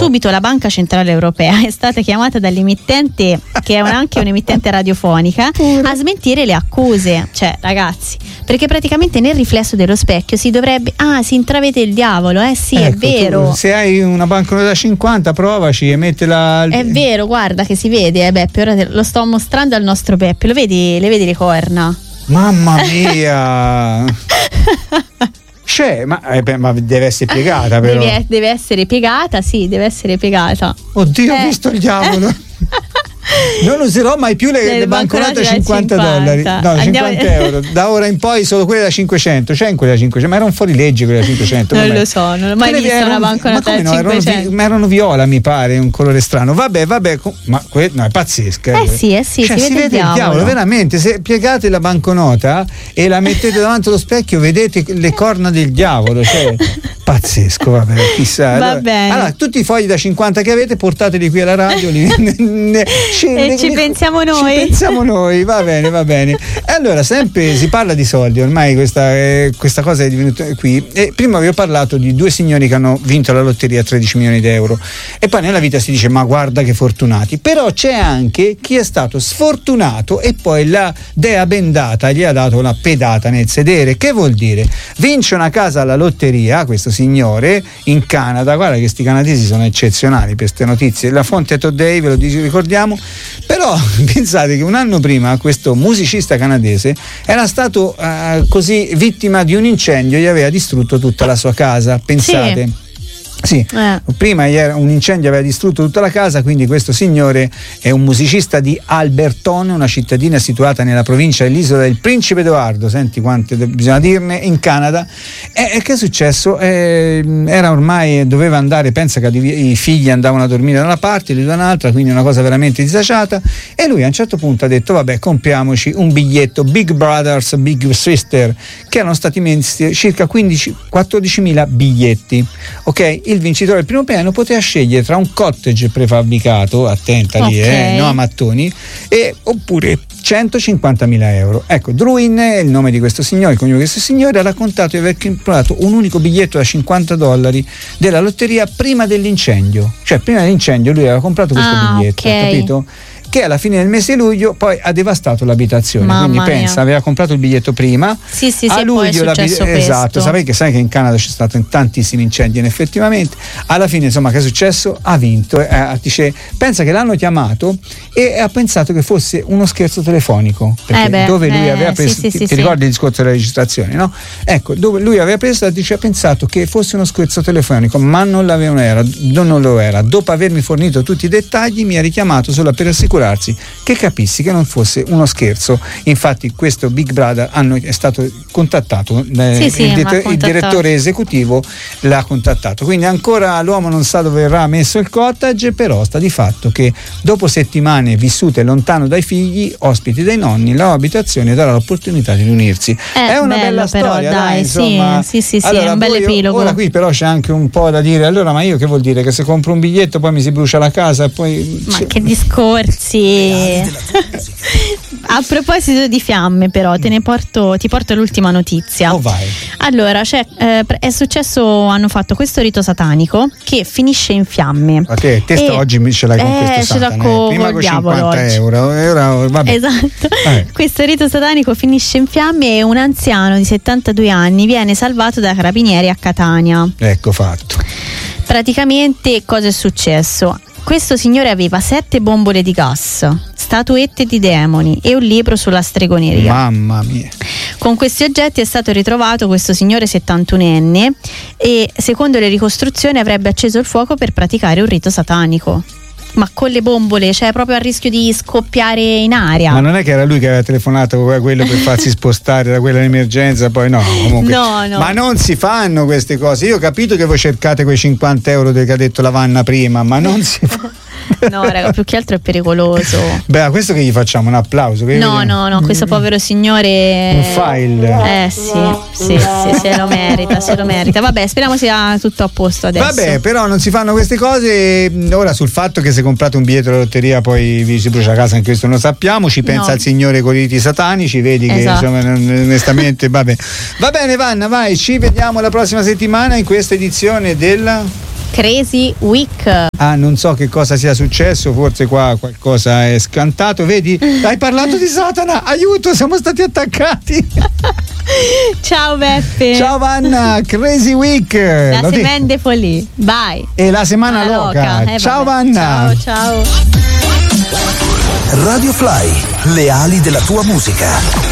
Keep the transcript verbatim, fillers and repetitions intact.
Subito la Banca Centrale Europea è stata chiamata dall'emittente, che è anche un'emittente radiofonica, a smentire le accuse. Cioè, ragazzi, perché praticamente nel riflesso dello specchio si dovrebbe, ah, si intravede il diavolo, eh sì, ecco, è vero. Tu, se hai una banconota da cinquanta, provaci e mettela. È vero, guarda che si vede, eh, Beppe, ora te lo sto mostrando al nostro Beppe, lo vedi, le vedi le corna? Mamma mia! C'è, ma, eh, beh, ma deve essere piegata, però. Deve, deve essere piegata, sì, deve essere piegata. Oddio, eh. ho visto il diavolo. Non userò mai più le, le, le banconote da cinquanta dollari, no, Andiamo... cinquanta euro. Da ora in poi solo quelle da cinquecento. C'è in quelle da cinquecento, ma erano fuori legge quelle da cinquecento. Non com'è? lo so, non ho mai quelle visto erano, una banconota da no, cinquecento. Erano, ma erano viola, mi pare, un colore strano. Vabbè, vabbè, ma que- no, è pazzesca. Eh sì, eh sì, cioè, si, si vede, vede il diavolo. diavolo, veramente. Se piegate la banconota e la mettete davanti allo specchio, vedete le corna del diavolo. Cioè, pazzesco, vabbè, chissà. Va allora, bene. allora, tutti i fogli da cinquanta che avete, portateli qui alla radio. Li, ne, ne, e ci pensiamo noi. Ci pensiamo noi, va bene, va bene. E allora, sempre si parla di soldi, ormai questa, eh, questa cosa è divenuta qui. E prima vi ho parlato di due signori che hanno vinto la lotteria tredici milioni di euro. E poi nella vita si dice, ma guarda che fortunati. Però c'è anche chi è stato sfortunato e poi la dea bendata gli ha dato una pedata nel sedere. Che vuol dire? Vince una casa alla lotteria, questo signore, in Canada. Guarda che sti canadesi sono eccezionali per queste notizie. La fonte è Today, ve lo ricordiamo. Però pensate che un anno prima questo musicista canadese era stato uh, così vittima di un incendio, gli aveva distrutto tutta la sua casa, pensate. Sì. Sì, eh. prima un incendio aveva distrutto tutta la casa, quindi questo signore è un musicista di Alberton, una cittadina situata nella provincia dell'isola del Principe Edoardo, senti quante bisogna dirne, in Canada. E, e che è successo? Eh, era ormai, doveva andare, pensa che i figli andavano a dormire da una parte, lui da un'altra, quindi una cosa veramente disagiata, e lui a un certo punto ha detto, vabbè, compriamoci un biglietto Big Brothers, Big Sister, che erano stati messi circa quindici quattordicimila biglietti, ok? Il vincitore del primo piano poteva scegliere tra un cottage prefabbricato, attenta lì, okay. eh, no a mattoni, e oppure centocinquantamila euro. Ecco, Druin è il nome di questo signore, il cognome di questo signore, ha raccontato di aver comprato un unico biglietto da cinquanta dollari della lotteria prima dell'incendio. Cioè, prima dell'incendio lui aveva comprato questo ah, biglietto, okay. capito? Che alla fine del mese di luglio poi ha devastato l'abitazione. Mamma quindi pensa, mia. aveva comprato il biglietto prima, sì, sì, a sì, luglio poi è successo la, esatto, sai che, sai che in Canada c'è stato tantissimi incendi, effettivamente alla fine insomma che è successo? Ha vinto, eh, dice, pensa che l'hanno chiamato e ha pensato che fosse uno scherzo telefonico, perché eh beh, dove lui eh, aveva preso, sì, ti, sì, ti sì, ricordi sì. il discorso della registrazione, no? Ecco, dove lui aveva preso, dice, ha pensato che fosse uno scherzo telefonico, ma non l'aveva, era, non lo era. Dopo avermi fornito tutti i dettagli mi ha richiamato solo per assicurarsi che capissi che non fosse uno scherzo. Infatti questo Big Brother hanno, è stato contattato, eh, sì, sì, il, det- contattato. il direttore esecutivo l'ha contattato, quindi ancora l'uomo non sa dove verrà messo il cottage, però sta di fatto che dopo settimane vissute lontano dai figli, ospiti dai nonni, la abitazione darà l'opportunità di riunirsi. Eh, è una bello, bella però, storia, dai, dai, insomma. sì, sì, sì, allora, è un bel epilogo. Ora qui però c'è anche un po' da dire, allora ma io che vuol dire? Che se compro un biglietto poi mi si brucia la casa e poi... Ma che discorsi! A proposito di fiamme, però, te ne porto, ti porto l'ultima notizia. Oh, vai. Allora, cioè, eh, è successo, hanno fatto questo rito satanico che finisce in fiamme. Ma te, te sta oggi ce l'hai con eh, questo ce l'ho satana, con, eh. Prima col con diavolo cinquanta oggi. euro. Era, vabbè. Esatto. Vabbè. Questo rito satanico finisce in fiamme e un anziano di settantadue anni viene salvato dai carabinieri a Catania. Ecco fatto. Praticamente cosa è successo? Questo signore aveva sette bombole di gas, statuette di demoni e un libro sulla stregoneria. Mamma mia. Con questi oggetti è stato ritrovato questo signore settantunenne e secondo le ricostruzioni avrebbe acceso il fuoco per praticare un rito satanico. Ma con le bombole, cioè proprio a rischio di scoppiare in aria. Ma non è che era lui che aveva telefonato a quello per farsi spostare da quella in emergenza, poi no, comunque. No, no. Ma non si fanno queste cose. Io ho capito che voi cercate quei cinquanta euro che ha detto la Vanna prima, ma non si fa. No, raga, più che altro è pericoloso. Beh, a questo che gli facciamo un applauso. Che No, no, no, questo povero signore. Un file. Eh sì, sì, sì, se lo merita, se lo merita. Vabbè, speriamo sia tutto a posto adesso. Vabbè, però non si fanno queste cose. Ora sul fatto che se comprate un biglietto alla lotteria poi vi si brucia a casa, anche questo non lo sappiamo. Ci pensa No. il signore con i riti satanici, vedi Esatto. che insomma, onestamente, vabbè. Va bene, Vanna, vai, ci vediamo la prossima settimana in questa edizione della Crazy Week. Ah, non so che cosa sia successo, forse qua qualcosa è scantato, vedi? Hai parlato di Satana, aiuto, siamo stati attaccati. Ciao Beppe. Ciao Vanna, Crazy Week. La semaine de folie, bye. E la settimana loca. loca. Eh, ciao vabbè. Vanna. Ciao, ciao. Radio Fly, le ali della tua musica.